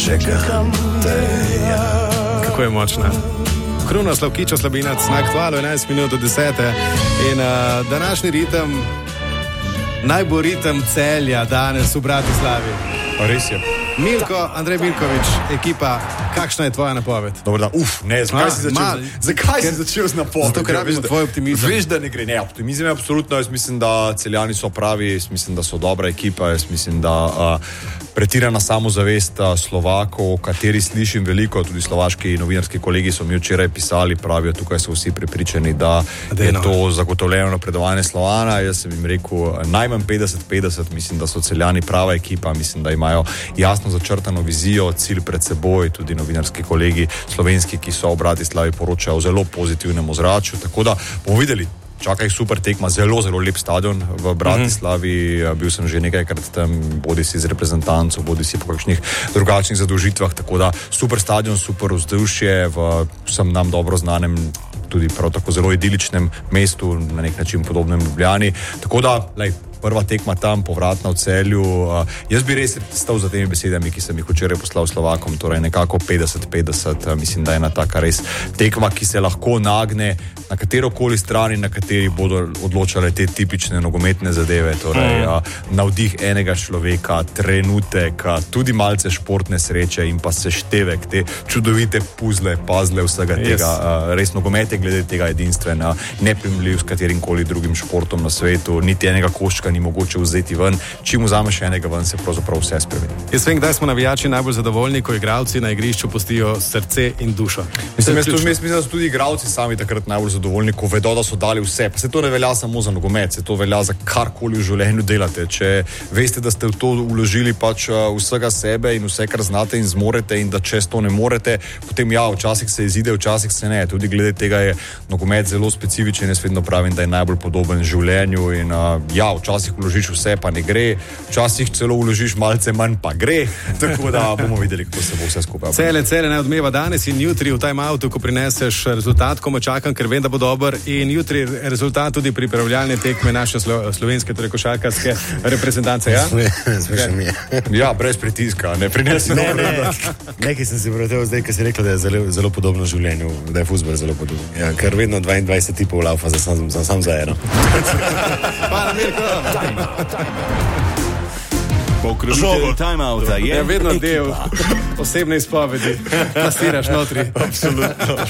čakam te. Kako je močna. Kruno Slavkičo Slabinac na aktualu 11 minut do 10. In današnji ritem, najbolj ritem Celja danes v Bratislavi. Pa res je. Milko, Andrej Milković, ekipa, kakšna je tvoja napoved? Dobro, da, zakaj si začel? Zakaj si začel z napovedjo? Zato, ker rabimo tvoj optimizem. Veš, da ne gre. Ne, optimizem je absolutno. Jaz mislim, da Celjani so pravi, jaz mislim, da so dobra ekipa, jaz mislim, da pretirana samozavest Slovakov, o kateri slišim veliko, tudi slovaški novinarski kolegi so mi včeraj pisali, pravijo, tukaj so vsi prepričani, da je to zagotovljeno napredovanje Slovana. Jaz sem jim rekel, najmanj 50-50, mislim, da so Celjani prava ekipa, mislim, da imajo jasno začrtano vizijo, cilj pred seboj, tudi novinarski kolegi slovenski, ki so v Bratislavi poročajo o zelo pozitivnem ozračju, tako da bomo videli. Čaka jih super tekma, zelo, zelo lep stadion v Bratislavi, bil sem že nekajkrat tam, bodi si z reprezentanco, bodi si po kakšnih drugačnih zadolžitvah, tako da super stadion, super vzdušje v vsem nam dobro znanem, tudi prav tako zelo idiličnem mestu, na nek način podobnem Ljubljani, tako da, prva tekma tam, povratna v Celju. Jaz bi res stal za temi besedami, ki sem jih včeraj poslal Slovakom, torej nekako 50-50. Mislim, da je ena taka res tekma, ki se lahko nagne na katerokoli strani, na kateri bodo odločale te tipične nogometne zadeve, torej navdih enega človeka, trenutek, tudi malce športne sreče in pa seštevek, te čudovite puzzle vsega tega. Res nogomet je glede tega edinstven, neprimerljiv s katerim koli drugim športom na svetu, niti enega koščka ni mogoče vzeti ven. Čim vzameš enega ven, se pravzaprav vse spremeni. Jaz vem, kdaj smo navijači najbolj zadovoljni, ko igralci na igrišču pustijo srce in dušo. Mislim, da so tudi igralci sami takrat najbolj zadovoljni, ko vedo, da so dali vse. Pa se to ne velja samo za nogomet, se to velja za karkoli v življenju delate. Če veste, da ste v to vložili pač vsega sebe in vse, kar znate in zmorete, in da čez to ne morete, potem včasih se izide, včasih se ne. Tudi glede tega je nogomet zelo specifičen, jaz vedno pravim, da je najbolj podoben življenju in včasih vložiš vse, pa ne gre, včasih celo vložiš malce manj, pa gre, tako da bomo videli, kako se bo vse skupaj. Cele ne odmeva danes in jutri v time-outu, ko prineseš rezultat, ko me čakam, ker vem, da bo dober, in jutri rezultat tudi pripravljalne tekme naše slovenske, torej košarkarske reprezentance, ja? Smešno mi je. Ja, brez pritiska, ne prinesi. Nekaj sem si prevetel zdaj, ker si rekel, da je zelo podobno življenju, da je fuzbol zelo podobno. Ja, ker vedno 22 tipov laufa sam za eno. Hvala, Mirko. Žogo time-outa je vedno del osebne izpovedi. Plastiraš notri. Absolutno.